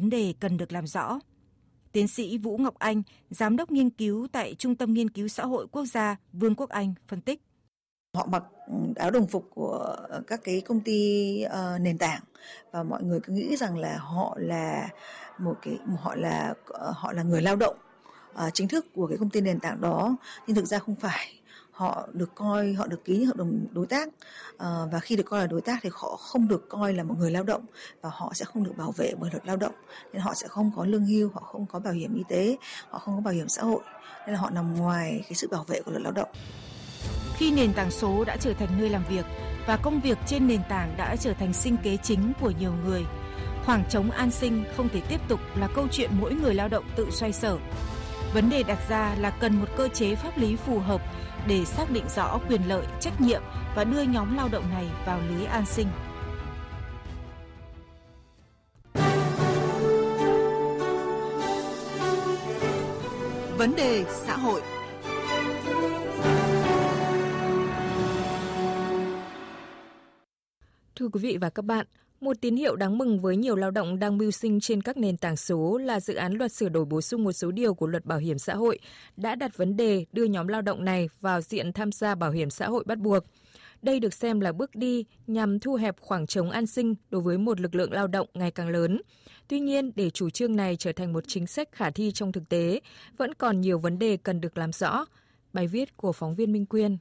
vấn đề cần được làm rõ. Tiến sĩ Vũ Ngọc Anh, Giám đốc nghiên cứu tại Trung tâm Nghiên cứu Xã hội Quốc gia Vương quốc Anh phân tích. Họ mặc áo đồng phục của các cái công ty nền tảng và mọi người cứ nghĩ rằng là họ là người lao động chính thức của cái công ty nền tảng đó, nhưng thực ra không phải. Họ được ký những hợp đồng đối tác, và khi được coi là đối tác thì họ không được coi là một người lao động và họ sẽ không được bảo vệ bởi luật lao động, nên họ sẽ không có lương hưu, họ không có bảo hiểm y tế, họ không có bảo hiểm xã hội, nên là họ nằm ngoài cái sự bảo vệ của luật lao động. Khi nền tảng số đã trở thành nơi làm việc và công việc trên nền tảng đã trở thành sinh kế chính của nhiều người, khoảng trống an sinh không thể tiếp tục là câu chuyện mỗi người lao động tự xoay sở. Vấn đề đặt ra là cần một cơ chế pháp lý phù hợp để xác định rõ quyền lợi, trách nhiệm và đưa nhóm lao động này vào lưới an sinh. Vấn đề xã hội. Thưa quý vị và các bạn, một tín hiệu đáng mừng với nhiều lao động đang mưu sinh trên các nền tảng số là dự án luật sửa đổi bổ sung một số điều của luật bảo hiểm xã hội đã đặt vấn đề đưa nhóm lao động này vào diện tham gia bảo hiểm xã hội bắt buộc. Đây được xem là bước đi nhằm thu hẹp khoảng trống an sinh đối với một lực lượng lao động ngày càng lớn. Tuy nhiên, để chủ trương này trở thành một chính sách khả thi trong thực tế, vẫn còn nhiều vấn đề cần được làm rõ. Bài viết của phóng viên Minh Quyên.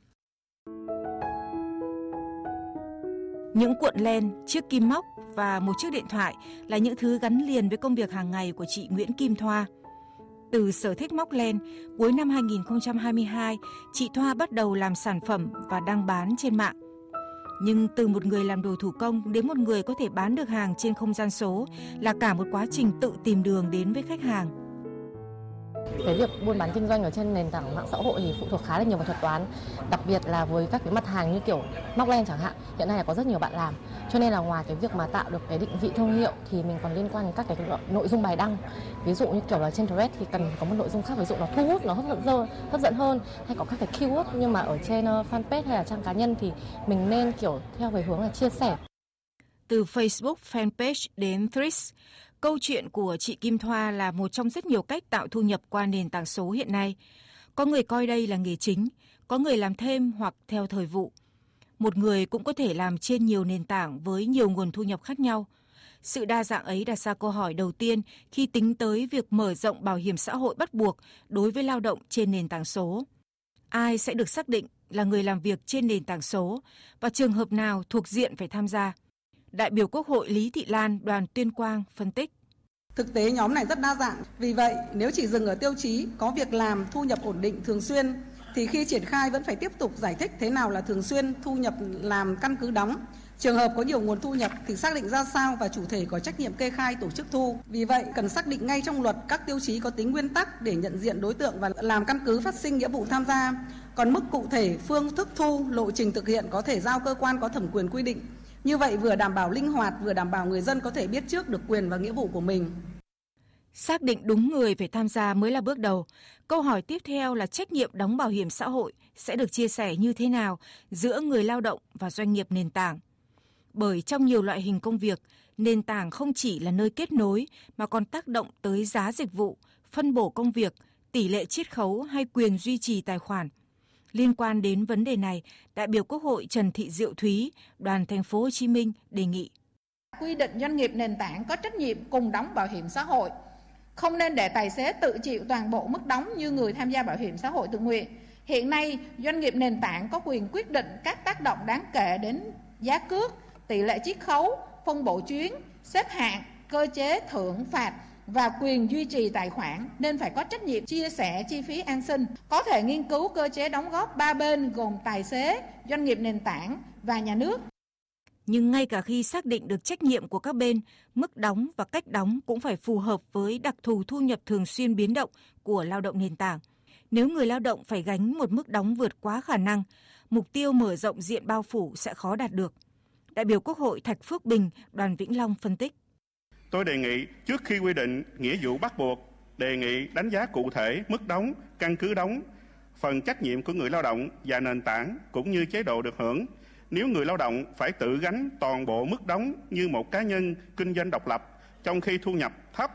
Những cuộn len, chiếc kim móc và một chiếc điện thoại là những thứ gắn liền với công việc hàng ngày của chị Nguyễn Kim Thoa. Từ sở thích móc len, cuối năm 2022, chị Thoa bắt đầu làm sản phẩm và đăng bán trên mạng. Nhưng từ một người làm đồ thủ công đến một người có thể bán được hàng trên không gian số là cả một quá trình tự tìm đường đến với khách hàng. Cái việc buôn bán kinh doanh ở trên nền tảng mạng xã hội thì phụ thuộc khá là nhiều vào thuật toán, đặc biệt là với các cái mặt hàng như kiểu móc len chẳng hạn, hiện nay là có rất nhiều bạn làm. Cho nên là ngoài cái việc mà tạo được cái định vị thương hiệu thì mình còn liên quan đến các cái nội dung bài đăng. Ví dụ như kiểu là trên Threads thì cần có một nội dung khác, ví dụ nó thu hút, nó hấp dẫn hơn, hay có các cái keyword, nhưng mà ở trên fanpage hay là trang cá nhân thì mình nên kiểu theo về hướng là chia sẻ. Từ Facebook fanpage đến Threads, câu chuyện của chị Kim Thoa là một trong rất nhiều cách tạo thu nhập qua nền tảng số hiện nay. Có người coi đây là nghề chính, có người làm thêm hoặc theo thời vụ. Một người cũng có thể làm trên nhiều nền tảng với nhiều nguồn thu nhập khác nhau. Sự đa dạng ấy đặt ra câu hỏi đầu tiên khi tính tới việc mở rộng bảo hiểm xã hội bắt buộc đối với lao động trên nền tảng số. Ai sẽ được xác định là người làm việc trên nền tảng số và trường hợp nào thuộc diện phải tham gia? Đại biểu Quốc hội Lý Thị Lan, đoàn Tuyên Quang phân tích. Thực tế nhóm này rất đa dạng, vì vậy nếu chỉ dừng ở tiêu chí có việc làm, thu nhập ổn định thường xuyên thì khi triển khai vẫn phải tiếp tục giải thích thế nào là thường xuyên, thu nhập làm căn cứ đóng. Trường hợp có nhiều nguồn thu nhập thì xác định ra sao và chủ thể có trách nhiệm kê khai tổ chức thu. Vì vậy cần xác định ngay trong luật các tiêu chí có tính nguyên tắc để nhận diện đối tượng và làm căn cứ phát sinh nghĩa vụ tham gia. Còn mức cụ thể, phương thức thu, lộ trình thực hiện có thể giao cơ quan có thẩm quyền quy định. Như vậy vừa đảm bảo linh hoạt, vừa đảm bảo người dân có thể biết trước được quyền và nghĩa vụ của mình. Xác định đúng người phải tham gia mới là bước đầu. Câu hỏi tiếp theo là trách nhiệm đóng bảo hiểm xã hội sẽ được chia sẻ như thế nào giữa người lao động và doanh nghiệp nền tảng. Bởi trong nhiều loại hình công việc, nền tảng không chỉ là nơi kết nối mà còn tác động tới giá dịch vụ, phân bổ công việc, tỷ lệ chiết khấu hay quyền duy trì tài khoản. Liên quan đến vấn đề này, đại biểu Quốc hội Trần Thị Diệu Thúy, đoàn Thành phố Hồ Chí Minh đề nghị quy định doanh nghiệp nền tảng có trách nhiệm cùng đóng bảo hiểm xã hội, không nên để tài xế tự chịu toàn bộ mức đóng như người tham gia bảo hiểm xã hội tự nguyện. Hiện nay, doanh nghiệp nền tảng có quyền quyết định các tác động đáng kể đến giá cước, tỷ lệ chiết khấu, phân bổ chuyến, xếp hạng, cơ chế thưởng phạt và quyền duy trì tài khoản, nên phải có trách nhiệm chia sẻ chi phí an sinh. Có thể nghiên cứu cơ chế đóng góp ba bên gồm tài xế, doanh nghiệp nền tảng và nhà nước. Nhưng ngay cả khi xác định được trách nhiệm của các bên, mức đóng và cách đóng cũng phải phù hợp với đặc thù thu nhập thường xuyên biến động của lao động nền tảng. Nếu người lao động phải gánh một mức đóng vượt quá khả năng, mục tiêu mở rộng diện bao phủ sẽ khó đạt được. Đại biểu Quốc hội Thạch Phước Bình, đoàn Vĩnh Long phân tích. Tôi đề nghị trước khi quy định nghĩa vụ bắt buộc, đề nghị đánh giá cụ thể mức đóng, căn cứ đóng, phần trách nhiệm của người lao động và nền tảng cũng như chế độ được hưởng. Nếu người lao động phải tự gánh toàn bộ mức đóng như một cá nhân kinh doanh độc lập, trong khi thu nhập thấp